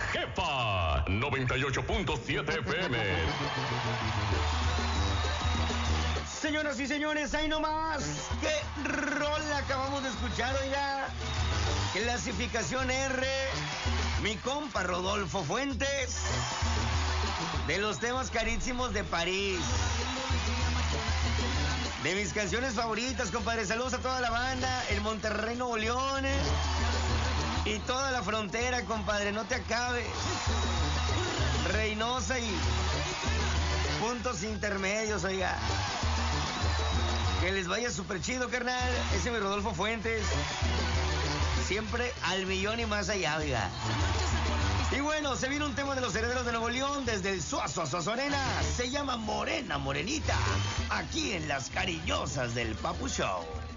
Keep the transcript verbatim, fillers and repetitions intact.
jefa. noventa y ocho punto siete F M. Señoras y señores, ahí nomás. ¿Qué rol acabamos de escuchar, oiga? Clasificación R. Mi compa Rodolfo Fuentes. De los temas carísimos de París. De mis canciones favoritas, compadre. Saludos a toda la banda. El Monterrey, Nuevo León. Y toda la frontera, compadre. No te acabes. Reynosa y puntos intermedios, oiga. Que les vaya súper chido, carnal. Ese es mi Rodolfo Fuentes. Siempre al millón y más allá, oiga. Y bueno, se viene un tema de los herederos de Nuevo León desde el Suazo a Suazo Arena. Se llama Morena, Morenita. Aquí en las cariñosas del Papu Show.